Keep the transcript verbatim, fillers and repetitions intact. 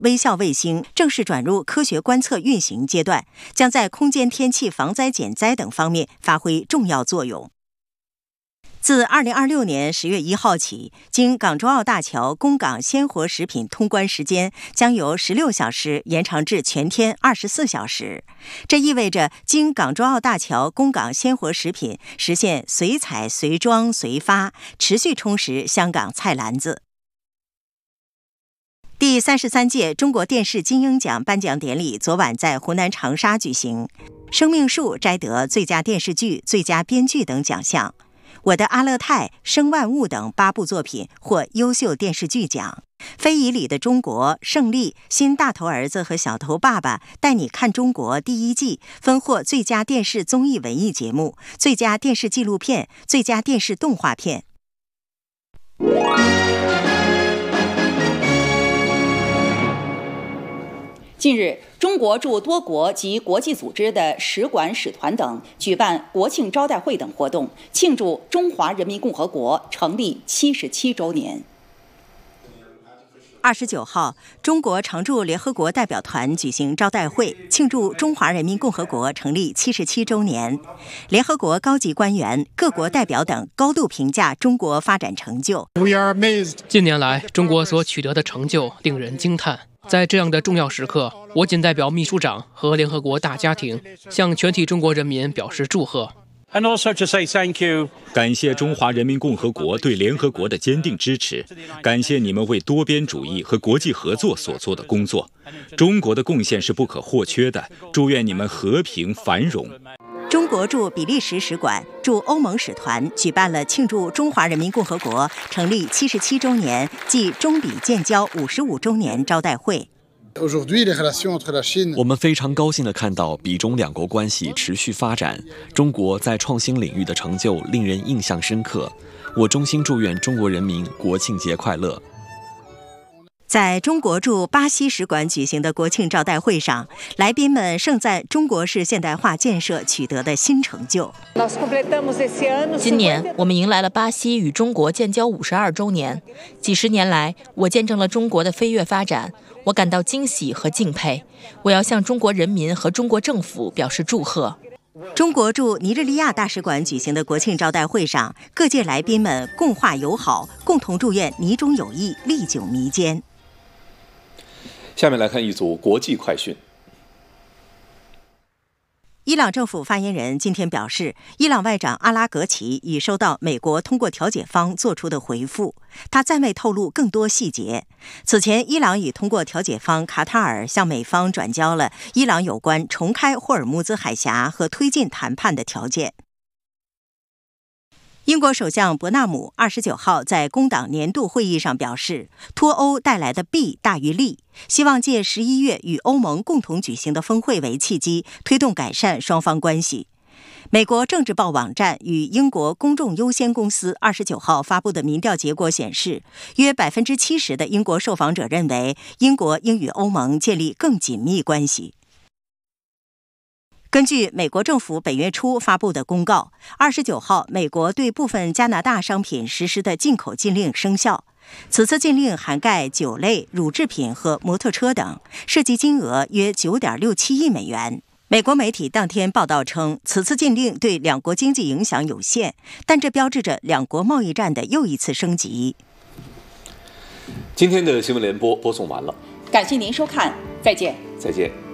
微笑卫星正式转入科学观测运行阶段，将在空间天气防灾减灾等方面发挥重要作用。自二零二六年十月一号起，经港珠澳大桥供港鲜活食品通关时间将由十六小时延长至全天二十四小时。这意味着经港珠澳大桥供港鲜活食品实现随采随装随发，持续充实香港菜篮子。第三十三届中国电视金鹰奖颁奖典礼昨晚在湖南长沙举行，生命树摘得最佳电视剧、最佳编剧等奖项。我的阿勒泰、生万物等八部作品获优秀电视剧奖。非遗里的中国、胜利、新大头儿子和小头爸爸带你看中国第一季分获最佳电视综艺文艺节目、最佳电视纪录片、最佳电视动画片。 近日，中国驻多国及国际组织的使馆、使团等举办国庆招待会等活动，庆祝中华人民共和国成立七十七周年。 二十九号，中国常驻联合国代表团举行招待会，庆祝中华人民共和国成立七十七周年。联合国高级官员、各国代表等高度评价中国发展成就。 近年来，中国所取得的成就令人惊叹。在这样的重要时刻，我谨代表秘书长和联合国大家庭，向全体中国人民表示祝贺。 And also to say thank you. 感谢中华人民共和国对联合国的坚定支持，感谢你们为多边主义和国际合作所做的工作。中国的贡献是不可或缺的，祝愿你们和平繁荣。 中国驻比利时使馆、驻欧盟使团举办了庆祝中华人民共和国成立七十七周年暨中比建交五十五周年招待会。 我们非常高兴地看到比中两国关系持续发展，中国在创新领域的成就令人印象深刻。我衷心祝愿中国人民国庆节快乐。 在中国驻巴西使馆举行的国庆招待会上，来宾们盛赞中国式现代化建设取得的新成就。 今年我们迎来了巴西与中国建交五十二周年，几十年来，我见证了中国的飞跃发展，我感到惊喜和敬佩。我要向中国人民和中国政府表示祝贺。 中国驻尼日利亚大使馆举行的国庆招待会上，各界来宾们共话友好，共同祝愿尼中友谊历久弥坚。 下面来看一组国际快讯。 伊朗政府发言人今天表示，伊朗外长阿拉格齐已收到美国通过调解方做出的回复，他暂未透露更多细节。此前，伊朗已通过调解方卡塔尔向美方转交了伊朗有关重开霍尔木兹海峡和推进谈判的条件。英国首相伯纳姆二十九号在工党年度会议上表示，脱欧带来的弊大于利，希望借十一月与欧盟共同举行的峰会为契机，推动改善双方关系。美国政治报网站与英国公众优先公司二十九号发布的民调结果显示，约百分之七十的英国受访者认为英国应与欧盟建立更紧密关系。根据美国政府本月初发布的公告，二十九号，美国对部分加拿大商品实施的进口禁令生效。此次禁令涵盖酒类、乳制品和摩托车等，涉及金额约九点六七亿美元。美国媒体当天报道称，此次禁令对两国经济影响有限，但这标志着两国贸易战的又一次升级。 今天的新闻联播播送完了， 感谢您收看，再见。 再见。